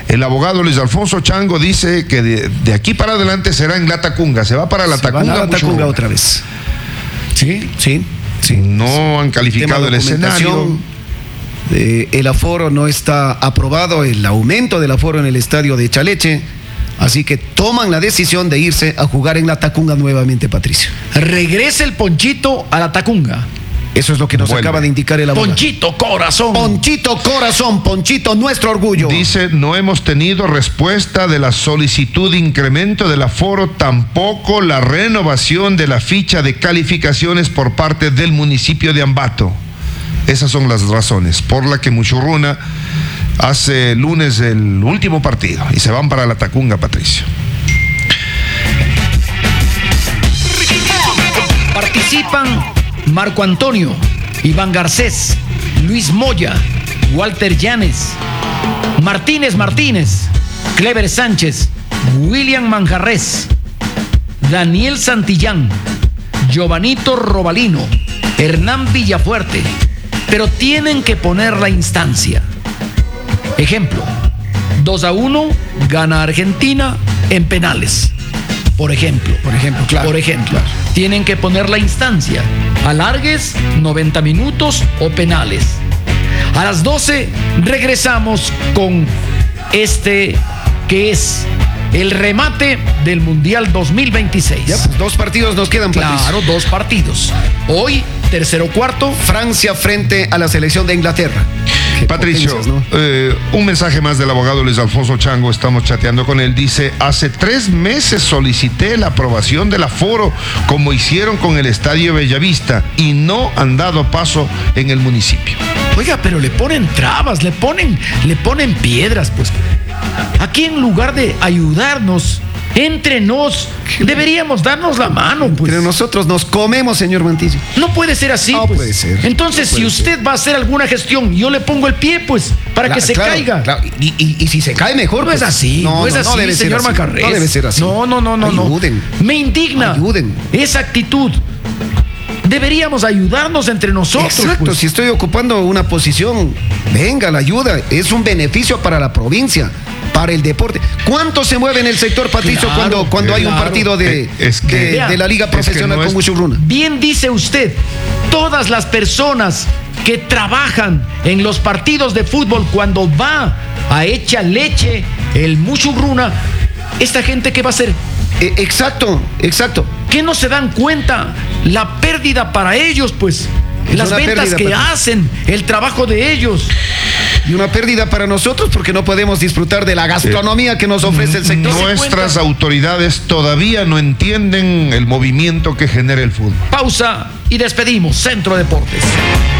El abogado Luis Alfonso Chango dice que de aquí para adelante será en Latacunga. Se va para Latacunga. Se va a Latacunga otra vez. Sí. No han calificado el escenario. El aforo no está aprobado, el aumento del aforo en el estadio de Chaleche. Así que toman la decisión de irse a jugar en Latacunga nuevamente, Patricio. Regresa el Ponchito a Latacunga. Eso es lo que nos acaba de indicar el abogado. Ponchito corazón. Ponchito corazón, Ponchito nuestro orgullo. Dice, no hemos tenido respuesta de la solicitud de incremento del aforo, tampoco la renovación de la ficha de calificaciones por parte del municipio de Ambato. Esas son las razones por las que Muchurruna hace lunes el último partido y se van para Latacunga, Patricio. Participan Marco Antonio, Iván Garcés, Luis Moya, Walter Llanes, Martínez, Clever Sánchez, William Manjarres, Daniel Santillán, Giovanito Robalino, Hernán Villafuerte, pero tienen que poner la instancia. Ejemplo, 2-1 gana Argentina en penales. Por ejemplo, claro. Tienen que poner la instancia. Alargues, 90 minutos o penales. A las 12 regresamos con que es el remate del Mundial 2026. Ya, pues 2 partidos nos quedan, Patricio. Claro, 2 partidos. Hoy, tercero cuarto. Francia frente a la selección de Inglaterra. Patricio, ¿no? Un mensaje más del abogado Luis Alfonso Chango, estamos chateando con él. Dice, hace 3 meses solicité la aprobación del aforo como hicieron con el Estadio Bellavista y no han dado paso en el municipio. Oiga, pero le ponen trabas, le ponen piedras, pues. Aquí en lugar de ayudarnos, entre nos, deberíamos darnos la mano, pues. Pero nosotros nos comemos, señor Mantillo. No puede ser así, no pues. Puede ser. Entonces, si usted va a hacer alguna gestión, yo le pongo el pie, pues, para que se caiga. Claro. Y si se cae mejor, no pues. Es así, no es así, debe señor Manjarres. No debe ser así. No. Ayuden. Me indigna esa actitud. Deberíamos ayudarnos entre nosotros. Exacto, pues. Si estoy ocupando una posición, venga, la ayuda. Es un beneficio para la provincia, para el deporte. ¿Cuánto se mueve en el sector, Patricio, cuando hay un partido de la Liga Profesional con Muchurruna? Bien dice usted, todas las personas que trabajan en los partidos de fútbol, cuando va a Echa Leche el Muchurruna, ¿esta gente qué va a hacer? Exacto. ¿Qué no se dan cuenta? La pérdida para ellos, pues. Las ventas que hacen, el trabajo de ellos. Y una pérdida para nosotros porque no podemos disfrutar de la gastronomía que nos ofrece el sector. Nuestras autoridades todavía no entienden el movimiento que genera el fútbol. Pausa y despedimos Centro Deportes.